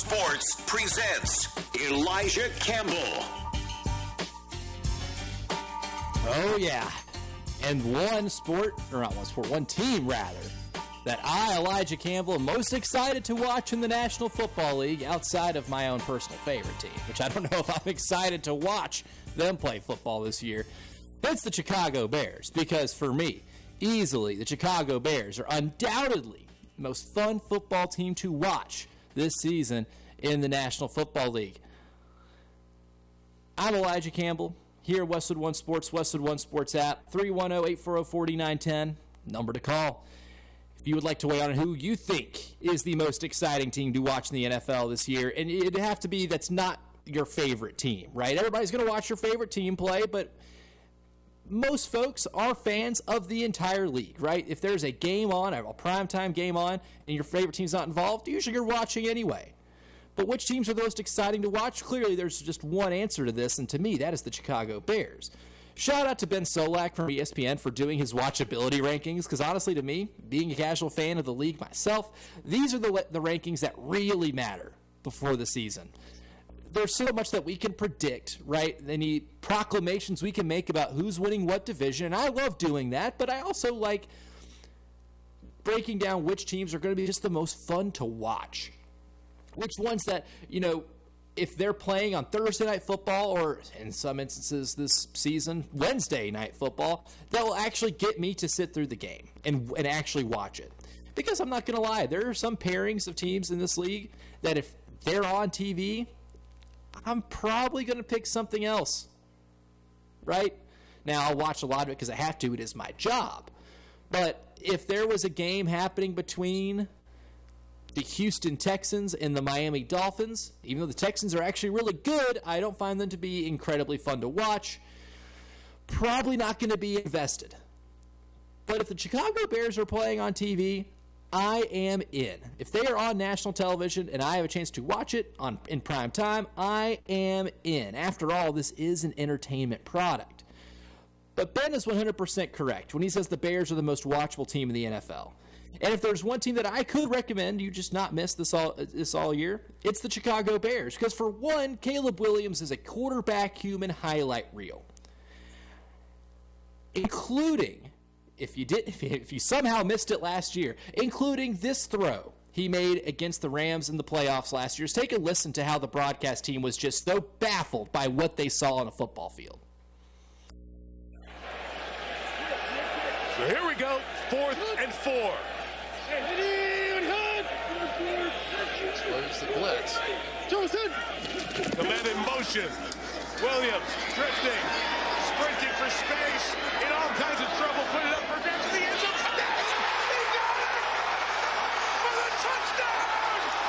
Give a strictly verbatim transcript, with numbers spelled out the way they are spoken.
Sports presents Elijah Campbell. Oh, yeah. And one sport, or not one sport, one team, rather, that I, Elijah Campbell, am most excited to watch in the National Football League outside of my own personal favorite team, which I don't know if I'm excited to watch them play football this year. It's the Chicago Bears, because for me, easily, the Chicago Bears are undoubtedly the most fun football team to watch this season in the National Football League. I'm Elijah Campbell, here at Westwood One Sports, Westwood One Sports app, three one zero, eight four zero, four nine one zero, number to call. If you would like to weigh on who you think is the most exciting team to watch in the N F L this year, and it'd have to be that's not your favorite team, right? Everybody's going to watch your favorite team play, but most folks are fans of the entire league, right? If there's a game on, a primetime game on, and your favorite team's not involved, usually you're watching anyway. But which teams are the most exciting to watch? Clearly, there's just one answer to this, and to me, that is the Chicago Bears. Shout out to Ben Solak from E S P N for doing his watchability rankings, because honestly, to me, being a casual fan of the league myself, these are the, the rankings that really matter before the season. There's so much that we can predict, right? Any proclamations we can make about who's winning what division, and I love doing that, but I also like breaking down which teams are going to be just the most fun to watch. Which ones that, you know, if they're playing on Thursday night football, or in some instances this season, Wednesday night football, that will actually get me to sit through the game and, and actually watch it. Because I'm not going to lie, there are some pairings of teams in this league that if they're on T V, I'm probably going to pick something else, right? Now, I'll watch a lot of it because I have to. It is my job. But if there was a game happening between the Houston Texans and the Miami Dolphins, even though the Texans are actually really good, I don't find them to be incredibly fun to watch. Probably not going to be invested. But if the Chicago Bears are playing on T V, I am in. If they are on national television and I have a chance to watch it on in prime time, I am in. After all, this is an entertainment product. But Ben is one hundred percent correct when he says the Bears are the most watchable team in the N F L. And if there's one team that I could recommend you just not miss this all this all year, it's the Chicago Bears. Because for one, Caleb Williams is a quarterback human highlight reel. Including, if you did, if you, if you somehow missed it last year, including this throw he made against the Rams in the playoffs last year. Just take a listen to how the broadcast team was just so baffled by what they saw on a football field. So here we go, fourth and four. Slows the blitz. Joseph! Command in motion. Williams drifting, sprinting for space, in all kinds of trouble, put it up for grabs in the end zone. He got it! For the touchdown!